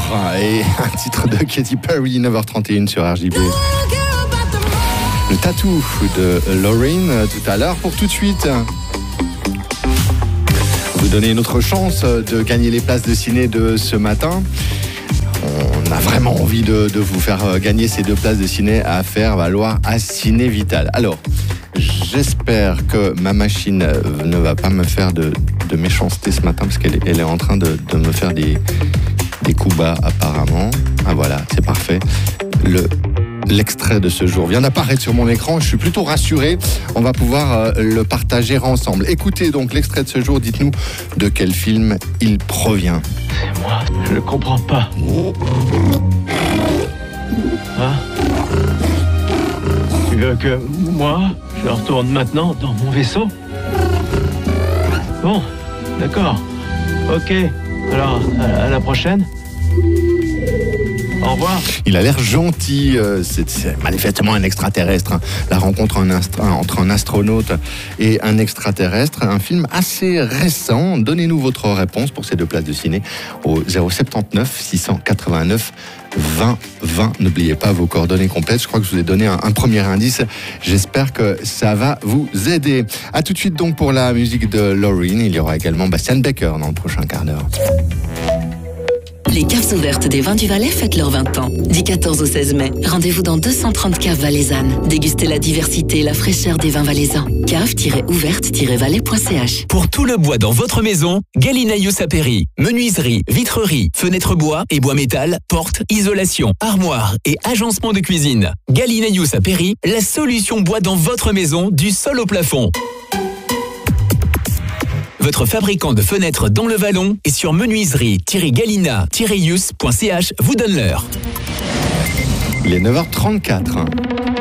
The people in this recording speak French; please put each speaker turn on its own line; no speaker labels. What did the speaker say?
et un titre de Katy Perry, 9h31 sur RJB. Le tatou de Loreen tout à l'heure. Pour tout de suite, vous donner une autre chance de gagner les places de ciné de ce matin. On a vraiment envie de vous faire gagner ces 2 places de ciné à faire valoir à Ciné Vital. Alors, j'espère que ma machine ne va pas me faire de méchanceté ce matin, parce qu'elle est en train de me faire des coups bas apparemment. Ah voilà, c'est parfait. L'extrait de ce jour vient d'apparaître sur mon écran. Je suis plutôt rassuré. On va pouvoir le partager ensemble. Écoutez donc l'extrait de ce jour. Dites-nous de quel film il provient.
C'est moi, je ne comprends pas. Hein? Tu veux que moi, je retourne maintenant dans mon vaisseau? Bon, d'accord. Ok, alors à la prochaine. Au revoir.
Il a l'air gentil, c'est manifestement un extraterrestre. Hein. La rencontre entre un astronaute et un extraterrestre, un film assez récent. Donnez-nous votre réponse pour ces 2 places de ciné au 079 689 20 20. N'oubliez pas vos coordonnées complètes. Je crois que je vous ai donné un premier indice. J'espère que ça va vous aider. A tout de suite donc pour la musique de Loreen. Il y aura également Bastian Becker dans le prochain quart d'heure.
Les caves ouvertes des Vins du Valais fêtent leurs 20 ans. Du 14 au 16 mai, rendez-vous dans 230 caves valaisannes. Dégustez la diversité et la fraîcheur des vins valaisans. Cave-ouverte-valais.ch.
Pour tout le bois dans votre maison, Galinaïus Saperi. Menuiserie, vitrerie, fenêtres bois et bois métal, portes, isolation, armoires et agencement de cuisine. Galinaïus Saperi, la solution bois dans votre maison du sol au plafond. Votre fabricant de fenêtres dans le Vallon et sur menuiserie-galina-ius.ch vous donne l'heure.
Il est 9h34.